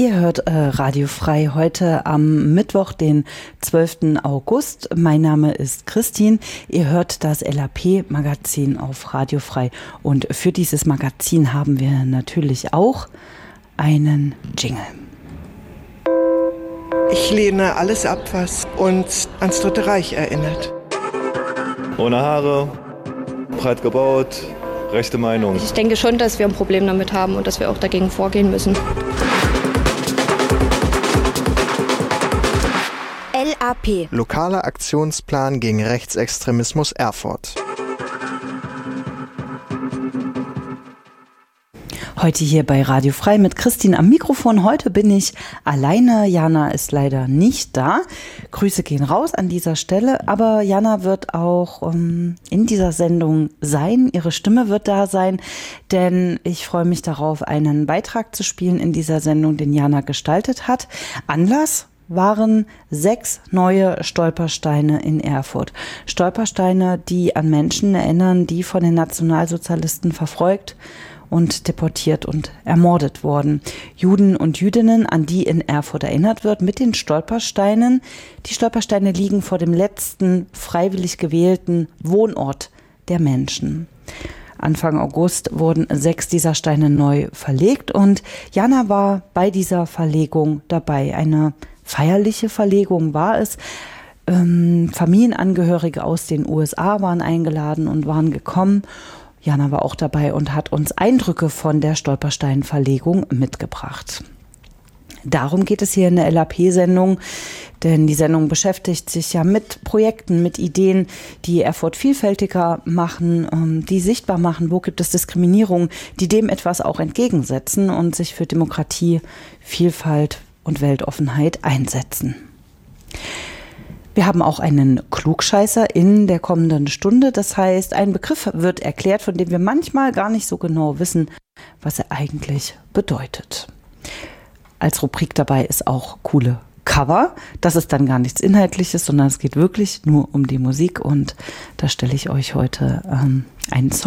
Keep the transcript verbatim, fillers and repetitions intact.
Ihr hört äh, Radio Frei heute am Mittwoch, den zwölften August. Mein Name ist Christine. Ihr hört das L A P-Magazin auf Radio Frei. Und für dieses Magazin haben wir natürlich auch einen Jingle. Ich lehne alles ab, was uns ans Dritte Reich erinnert. Ohne Haare, breit gebaut, rechte Meinung. Ich denke schon, dass wir ein Problem damit haben und dass wir auch dagegen vorgehen müssen. L A P. Lokaler Aktionsplan gegen Rechtsextremismus Erfurt. Heute hier bei Radio Frei mit Christine am Mikrofon. Heute bin ich alleine. Jana ist leider nicht da. Grüße gehen raus an dieser Stelle. Aber Jana wird auch um, in dieser Sendung sein. Ihre Stimme wird da sein. Denn ich freue mich darauf, einen Beitrag zu spielen in dieser Sendung, den Jana gestaltet hat. Anlass waren sechs neue Stolpersteine in Erfurt. Stolpersteine, die an Menschen erinnern, die von den Nationalsozialisten verfolgt und deportiert und ermordet wurden. Juden und Jüdinnen, an die in Erfurt erinnert wird, mit den Stolpersteinen. Die Stolpersteine liegen vor dem letzten freiwillig gewählten Wohnort der Menschen. Anfang August wurden sechs dieser Steine neu verlegt und Jana war bei dieser Verlegung dabei. Eine feierliche Verlegung war es. Ähm, Familienangehörige aus den U S A waren eingeladen und waren gekommen. Jana war auch dabei und hat uns Eindrücke von der Stolpersteinverlegung mitgebracht. Darum geht es hier in der L A P-Sendung, denn die Sendung beschäftigt sich ja mit Projekten, mit Ideen, die Erfurt vielfältiger machen, die sichtbar machen, wo gibt es Diskriminierung, die dem etwas auch entgegensetzen und sich für Demokratie, Vielfalt und Weltoffenheit einsetzen. Wir haben auch einen Klugscheißer in der kommenden Stunde. Das heißt, ein Begriff wird erklärt, von dem wir manchmal gar nicht so genau wissen, was er eigentlich bedeutet. Als Rubrik dabei ist auch coole Cover. Das ist dann gar nichts Inhaltliches, sondern es geht wirklich nur um die Musik. Und da stelle ich euch heute ähm, einen Song